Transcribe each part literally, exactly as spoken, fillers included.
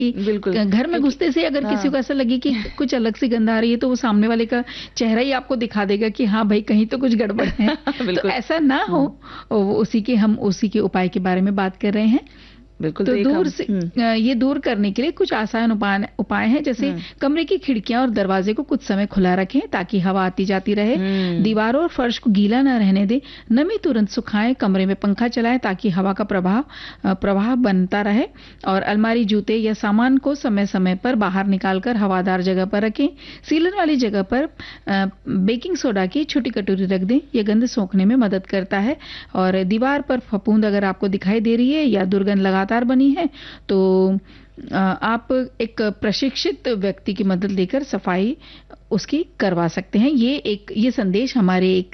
बिल्कुल घर में घुसते से अगर हाँ। किसी को ऐसा लगे कि कुछ अलग सी गंध आ रही है तो वो सामने वाले का चेहरा ही आपको दिखा देगा कि हाँ भाई कहीं तो कुछ गड़बड़ है। तो ऐसा ना हो, उसी के हम उसी के उपाय के बारे में बात कर रहे हैं। बिल्कुल तो दूर से ये दूर करने के लिए कुछ आसान उपाय उपाय हैं, जैसे कमरे की खिड़कियां और दरवाजे को कुछ समय खुला रखें ताकि हवा आती जाती रहे। दीवारों और फर्श को गीला ना रहने दें। नमी तुरंत सुखाएं। कमरे में पंखा चलाएं ताकि हवा का प्रवाह प्रवाह बनता रहे। और अलमारी, जूते या सामान को समय समय पर बाहर निकालकर हवादार जगह पर रखें। सीलन वाली जगह पर बेकिंग सोडा की छोटी कटोरी रख दें। यह गंध सोखने में मदद करता है। और दीवार पर फफूंद अगर आपको दिखाई दे रही है या दुर्गंध लगातार बनी है तो आप एक प्रशिक्षित व्यक्ति की मदद लेकर सफाई उसकी करवा सकते हैं। ये एक ये संदेश हमारे एक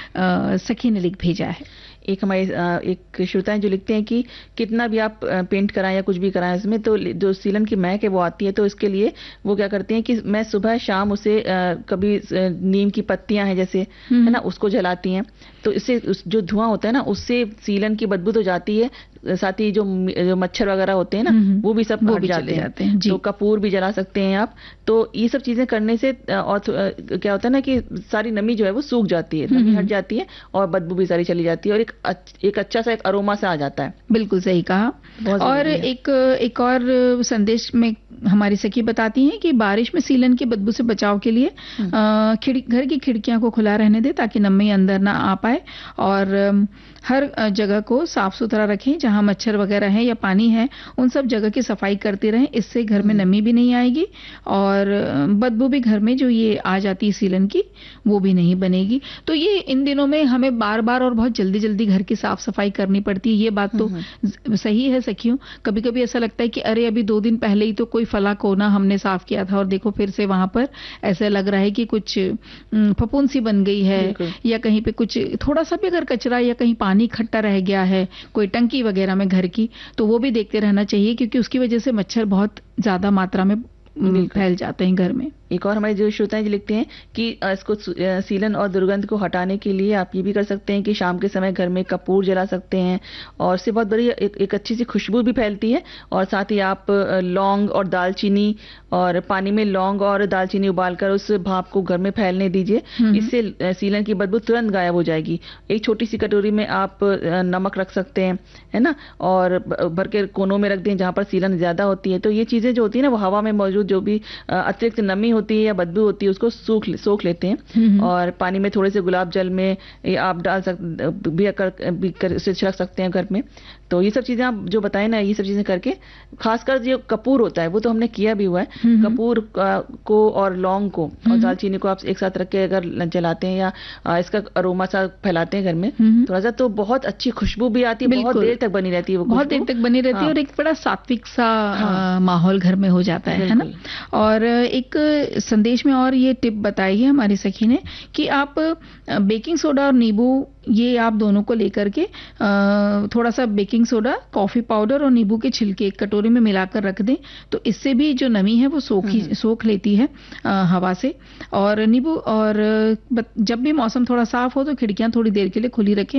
सखी ने लिख भेजा है। एक हमारे एक श्रोता जो लिखते हैं कि कितना भी आप पेंट कराएं या कुछ भी कराएं इसमें तो जो सीलन की महक है वो आती है, तो इसके लिए वो क्या करते हैं कि मैं सुबह शाम उसे कभी नीम की पत्तियां हैं जैसे है ना उसको जलाती हैं, तो इससे जो धुआं होता है ना उससे सीलन की बदबू तो जाती है, साथ ही जो, जो मच्छर वगैरह होते हैं ना वो भी सब वो हट भी जाते, जाते हैं। तो कपूर भी जला सकते हैं आप। तो ये सब चीजें करने से और क्या होता है ना कि सारी नमी जो है वो सूख जाती है, नमी हट जाती है और बदबू भी सारी चली जाती है और एक एक अच्छा सा एक अरोमा सा आ जाता है। बिल्कुल सही कहा। और एक एक और संदेश में हमारी सखी बताती हैं कि बारिश में सीलन की बदबू से बचाव के लिए घर की खिड़कियां को खुला रहने दे ताकि नमी अंदर ना आ पाए। और हर जगह को साफ सुथरा रखें, जहां मच्छर वगैरह है या पानी है उन सब जगह की सफाई करते रहें। इससे घर में नमी भी नहीं आएगी और बदबू भी घर में जो ये आ जाती है सीलन की वो भी नहीं बनेगी। तो ये इन दिनों में हमें बार बार और बहुत जल्दी जल्दी घर की साफ सफाई करनी पड़ती है। ये बात तो सही है सखियों। कभी कभी ऐसा लगता है कि अरे अभी दो दिन पहले ही तो कोई फला कोना हमने साफ किया था और देखो फिर से वहां पर ऐसा लग रहा है कि कुछ फफूंद सी बन गई है, या कहीं पे कुछ थोड़ा सा भी अगर कचरा या कहीं पानी इकट्ठा रह गया है कोई टंकी वगैरह में घर की, तो वो भी देखते रहना चाहिए क्योंकि उसकी वजह से मच्छर बहुत ज्यादा मात्रा में फैल जाते हैं घर में। एक और हमारे जो श्रोता जी लिखते हैं कि इसको सीलन और दुर्गंध को हटाने के लिए आप ये भी कर सकते हैं कि शाम के समय घर में कपूर जला सकते हैं और उससे बहुत बड़ी एक, एक अच्छी सी खुशबू भी फैलती है। और साथ ही आप लौंग और दालचीनी और पानी में लौंग और दालचीनी उबालकर उस भाप को घर में फैलने दीजिए, इससे सीलन की बदबू तुरंत गायब हो जाएगी। एक छोटी सी कटोरी में आप नमक रख सकते हैं है ना, और भर के कोनों में रख दें जहां पर सीलन ज्यादा होती है। तो ये चीजें जो होती है ना वो हवा में मौजूद जो भी अतिरिक्त नमी होती है या बदबू होती है उसको सूख सोख लेते हैं। और पानी में थोड़े से गुलाब जल में आप डाल सकते भी कर, भी कर उसे छिड़क सकते हैं घर में। तो ये सब चीजें आप जो बताएं ना ये सब चीजें करके, खासकर जो कपूर होता है वो तो हमने किया भी हुआ है, कपूर को और लौंग को और दालचीनी को आप एक साथ रख के अगर जलाते हैं या इसका अरोमा सा फैलाते हैं घर में थोड़ा सा, तो बहुत अच्छी खुशबू भी आती है, बहुत देर तक बनी रहती है वो, बहुत देर तक बनी रहती है और एक बड़ा सात्विक सा माहौल घर में हो जाता है ना। और एक संदेश में और ये टिप बताई है हमारी सखी ने कि आप बेकिंग सोडा और नींबू ये आप दोनों को लेकर के थोड़ा सा बेकिंग सोडा, कॉफी पाउडर और नींबू के छिलके एक कटोरी में मिलाकर रख दें, तो इससे भी जो नमी है वो सोख सोख लेती है हवा से। और नींबू और जब भी मौसम थोड़ा साफ हो तो खिड़कियां थोड़ी देर के लिए खुली रखें।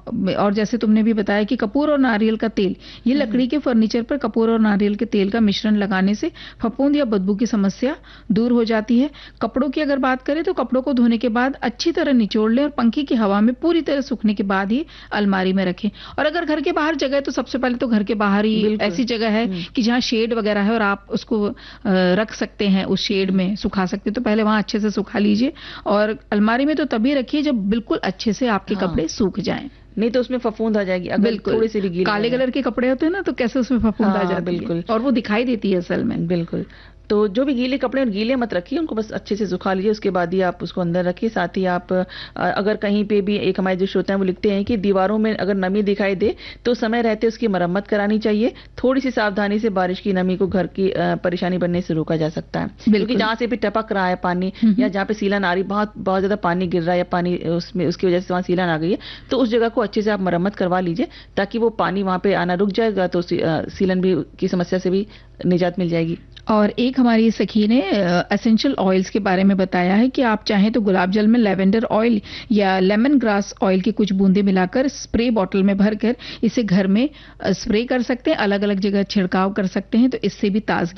और जैसे तुमने भी बताया कि कपूर और नारियल का तेल, ये लकड़ी के फर्नीचर पर कपूर और नारियल के तेल का मिश्रण लगाने से फफूंद या बदबू की समस्या दूर हो जाती है। कपड़ों की अगर बात करें तो कपड़ों को धोने के बाद अच्छी तरह निचोड़ लें और पंखे की हवा में पूरी तरह सूखने के बाद ही अलमारी में रखें। और अगर घर के बाहर जगह है तो सबसे पहले तो घर के बाहर ही ऐसी जगह है कि जहां शेड वगैरह है और आप उसको रख सकते हैं, उस शेड में सुखा सकते हैं, तो पहले वहां अच्छे से सुखा लीजिए। और अलमारी में तो तभी रखिए जब बिल्कुल अच्छे से आपके हाँ। कपड़े सूख जाएं, नहीं तो उसमें फफूंद आ जाएगी। अगर थोड़ी सी भी गीले काले कलर के कपड़े होते हैं ना तो कैसे उसमें फफूंद हाँ, आ जाती है और वो दिखाई देती है असल में। बिल्कुल। तो जो भी गीले कपड़े और गीले मत रखिए, उनको बस अच्छे से सुखा लीजिए, उसके बाद ही आप उसको अंदर रखिए। साथ ही आप अगर कहीं पे भी, एक हमारे जो श्रोता हैं वो लिखते हैं कि दीवारों में अगर नमी दिखाई दे तो समय रहते उसकी मरम्मत करानी चाहिए। थोड़ी सी सावधानी से बारिश की नमी को घर की परेशानी बनने से रोका जा सकता है, क्योंकि जहाँ से भी टपक रहा है पानी या जहाँ पे सीलन आ रही, बहुत बहुत ज्यादा पानी गिर रहा है या पानी उसमें उसकी वजह से वहाँ सीलन आ गई है, तो उस जगह को अच्छे से आप मरम्मत करवा लीजिए ताकि वो पानी वहाँ पे आना रुक जाएगा, तो सीलन भी की समस्या से भी निजात मिल जाएगी। और एक हमारी सखी ने एसेंशियल ऑयल्स के बारे में बताया है कि आप चाहें तो गुलाब जल में लेवेंडर ऑयल या लेमन ग्रास ऑयल की कुछ बूंदें मिलाकर स्प्रे बॉटल में भरकर इसे घर में स्प्रे कर सकते हैं, अलग अलग जगह छिड़काव कर सकते हैं, तो इससे भी ताजगी